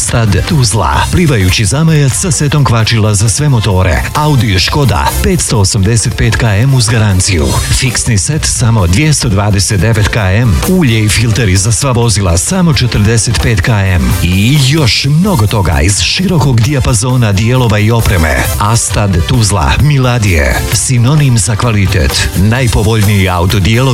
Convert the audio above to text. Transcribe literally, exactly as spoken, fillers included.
Astad Tuzla, plivajući zamajac sa setom kvačila za sve motore, Audi Škoda petsto osamdeset pet kilometara uz garanciju, fiksni set samo dvjesto dvadeset devet kilometara, ulje i filteri za sva vozila samo četrdeset pet kilometara i još mnogo toga iz širokog dijapazona dijelova i opreme. Astad Tuzla, Miladije, sinonim za kvalitet, najpovoljniji auto dijelovi